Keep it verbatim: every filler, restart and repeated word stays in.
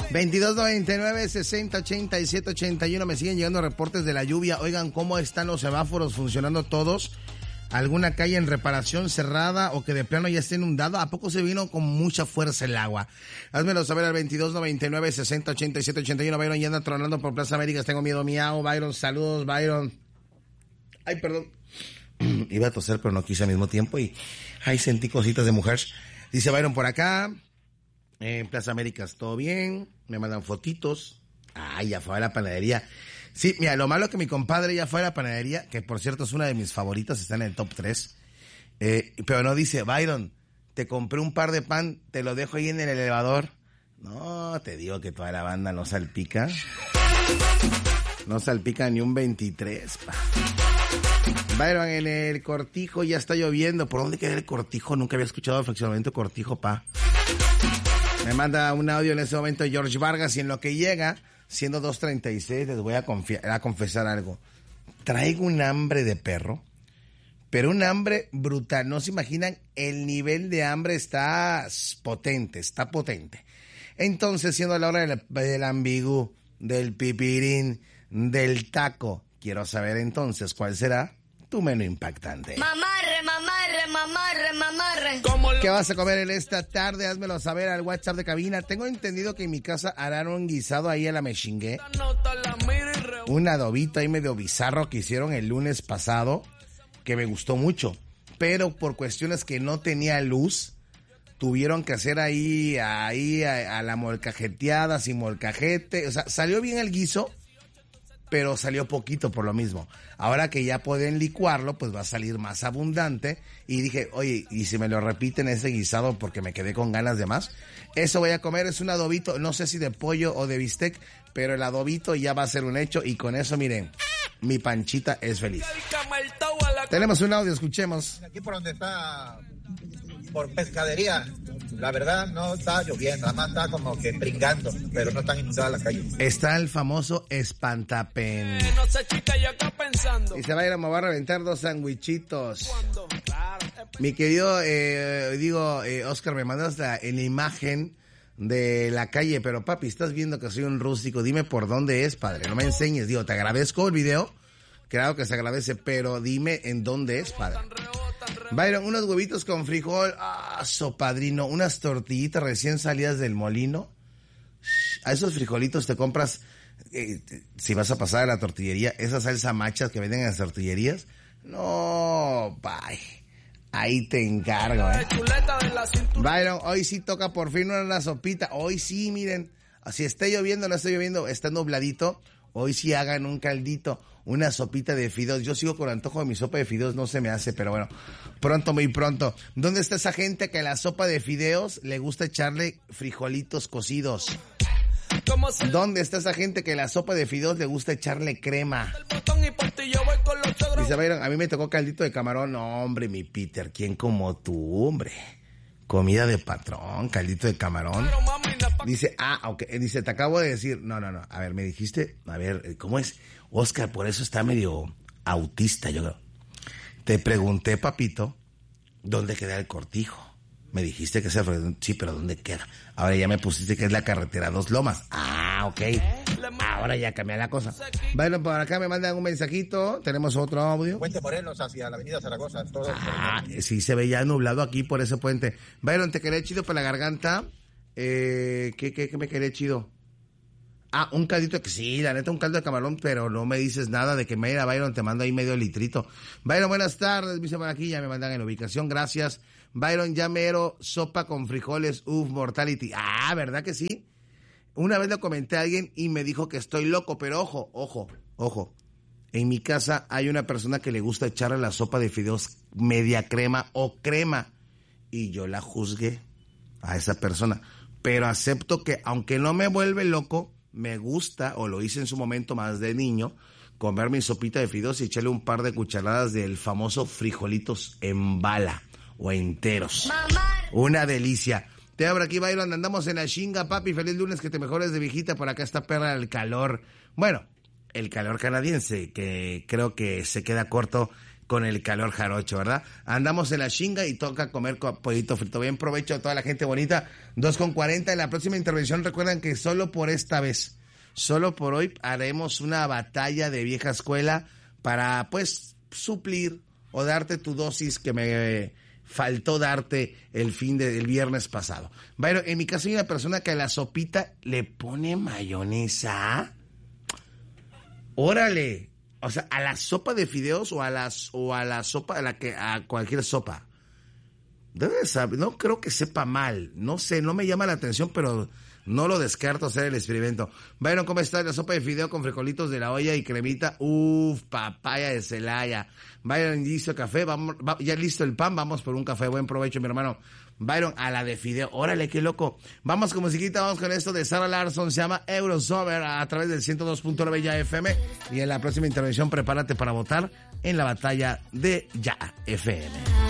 veintidós noventa y nueve, sesenta, ochenta y siete, ochenta y uno. Me siguen llegando reportes de la lluvia. Oigan, ¿cómo están los semáforos funcionando todos? ¿Alguna calle en reparación cerrada o que de plano ya esté inundada? ¿A poco se vino con mucha fuerza el agua? Házmelo saber al veintidós noventa y nueve, sesenta, ochenta y siete, ochenta y uno. Byron ya anda tronando por Plaza Américas. Tengo miedo, miau. Byron, saludos, Byron. Ay, perdón. Iba a toser, pero no quise al mismo tiempo y ay, sentí cositas de mujer. Dice Byron por acá. En Plaza Américas, todo bien. Me mandan fotitos. Ay, ya fue a la panadería. Sí, mira, lo malo es que mi compadre ya fue a la panadería, que por cierto es una de mis favoritas, está en el top tres. Eh, pero no dice, Byron, te compré un par de pan, te lo dejo ahí en el elevador. No, te digo que toda la banda no salpica. No salpica ni un veintitrés, pa. Byron, en el Cortijo ya está lloviendo. ¿Por dónde queda el Cortijo? Nunca había escuchado el fraccionamiento Cortijo, pa. Me manda un audio en ese momento George Vargas y en lo que llega, siendo dos treinta y seis, les voy a, confiar, a confesar algo. Traigo un hambre de perro, pero un hambre brutal. No se imaginan, el nivel de hambre está potente, está potente. Entonces, siendo la hora del, del ambigú, del pipirín, del taco, quiero saber entonces cuál será tu menú impactante. Mamarre, mamarre, mamarre, mamarre. ¿Qué vas a comer en esta tarde? Házmelo saber al WhatsApp de cabina. Tengo entendido que en mi casa harán un guisado ahí a la mechingue. Un adobito ahí medio bizarro que hicieron el lunes pasado, que me gustó mucho. Pero por cuestiones que no tenía luz, tuvieron que hacer ahí, ahí a, a la molcajeteada, sin molcajete. O sea, salió bien el guiso, pero salió poquito por lo mismo. Ahora que ya pueden licuarlo, pues va a salir más abundante. Y dije, oye, ¿y si me lo repiten ese guisado porque me quedé con ganas de más? Eso voy a comer, es un adobito, no sé si de pollo o de bistec, pero el adobito ya va a ser un hecho. Y con eso, miren, mi Panchita es feliz. Tenemos un audio, escuchemos. Aquí por donde está, por pescadería, la verdad no está lloviendo, nada más está como que pringando, pero no están inundadas las calles. Está el famoso espantapen. Eh, no sé, chica, yo acá pensando. Y se va a ir a, me va a reventar dos sandwichitos. Mi querido, eh, digo, eh, Oscar, me mandas la, en la imagen de la calle, pero papi, estás viendo que soy un rústico, dime por dónde es, padre, no me enseñes, digo, te agradezco el video, claro que se agradece, pero dime en dónde es, padre. Byron, unos huevitos con frijol, ah, so padrino, unas tortillitas recién salidas del molino. A esos frijolitos te compras, eh, si vas a pasar a la tortillería, esa salsa macha que venden en las tortillerías. No, bye. Ahí te encargo, eh. Byron, hoy sí toca por fin una sopita. Hoy sí, miren, si está lloviendo, no está lloviendo, está nubladito. Hoy sí hagan un caldito, una sopita de fideos. Yo sigo con antojo de mi sopa de fideos, no se me hace, pero bueno, pronto, muy pronto. ¿Dónde está esa gente que a la sopa de fideos le gusta echarle frijolitos cocidos? ¿Dónde está esa gente que a la sopa de fideos le gusta echarle crema? Dice Byron, a mí me tocó caldito de camarón. No, hombre, mi Peter, ¿quién como tú, hombre? Comida de patrón, caldito de camarón. Dice, ah, ok, dice, te acabo de decir, no, no, no, a ver, me dijiste, a ver, ¿cómo es? Oscar, por eso está medio autista, yo creo. Te pregunté, papito, ¿dónde queda el Cortijo? Me dijiste que se fue, sí, pero ¿dónde queda? Ahora ya me pusiste que es la carretera Dos Lomas. Ah, ok. Ahora ya cambié la cosa. Bueno, por acá me mandan un mensajito. Tenemos otro audio. Puente Morelos hacia la avenida Zaragoza. Todo ah, sí, se ve ya nublado aquí por ese puente. Byron, ¿te quedé chido para la garganta? Eh, ¿qué, qué, qué me quedé chido? Ah, un caldito que sí, la neta, un caldo de camarón, pero no me dices nada de que me irá, Byron, te mando ahí medio litrito. Byron, buenas tardes, me dicen por aquí, ya me mandan en la ubicación, gracias. Byron, ya mero, sopa con frijoles, uff, mortality. Ah, ¿verdad que sí? Una vez lo comenté a alguien y me dijo que estoy loco, pero ojo, ojo, ojo. En mi casa hay una persona que le gusta echarle la sopa de fideos media crema o crema. Y yo la juzgué a esa persona. Pero acepto que, aunque no me vuelve loco, me gusta, o lo hice en su momento más de niño, comer mi sopita de fideos y echarle un par de cucharadas del famoso frijolitos en bala o enteros. Mamá. Una delicia. Te abro aquí, Byron, andamos en la chinga, papi. Feliz lunes, que te mejores de viejita. Por acá está perra el calor. Bueno, el calor canadiense, que creo que se queda corto con el calor jarocho, ¿verdad? Andamos en la chinga y toca comer pollito frito. Bien provecho a toda la gente bonita. dos con cuarenta en la próxima intervención. Recuerden que solo por esta vez, solo por hoy haremos una batalla de vieja escuela para, pues, suplir o darte tu dosis que me faltó darte el fin de, del viernes pasado. Bueno, en mi caso hay una persona que a la sopita le pone mayonesa. Órale. O sea, a la sopa de fideos o a las o a la sopa a la que a cualquier sopa. Debe saber, no creo que sepa mal. No sé, no me llama la atención, pero no lo descarto hacer el experimento. Byron, ¿cómo está? La sopa de fideo con frijolitos de la olla y cremita. Uf, papaya de Celaya. Byron, listo café. Vamos, va, ya listo el pan. Vamos por un café. Buen provecho, mi hermano. Byron, a la de fideo. Órale, qué loco. Vamos con musiquita. Vamos con esto de Sarah Larsson. Se llama Eurosummer a través del ciento dos punto nueve Ya F M. Y en la próxima intervención, prepárate para votar en la batalla de Ya F M.